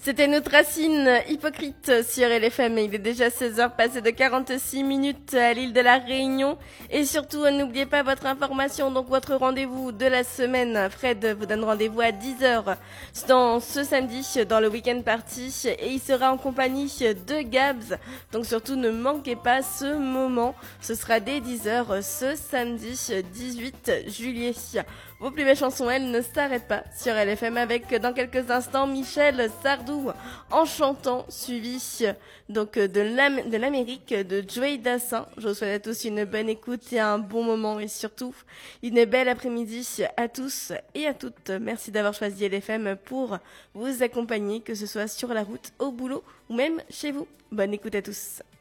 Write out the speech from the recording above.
C'était notre racine hypocrite sur LFM. Il est déjà 16h passé de 46 minutes à l'île de la Réunion. Et surtout, n'oubliez pas votre information, donc votre rendez-vous de la semaine. Fred vous donne rendez-vous à 10h dans ce samedi dans le Week-end Party. Et il sera en compagnie de Gabs. Donc surtout, ne manquez pas ce moment. Ce sera dès 10h ce samedi 18 juillet. Vos plus belles chansons, elles, ne s'arrêtent pas sur LFM avec dans quelques instants Michel Sardou en chantant, suivi donc de l'Amérique de Joey Dassin. Je vous souhaite à tous une bonne écoute et un bon moment et surtout une belle après-midi à tous et à toutes. Merci d'avoir choisi LFM pour vous accompagner, que ce soit sur la route, au boulot ou même chez vous. Bonne écoute à tous.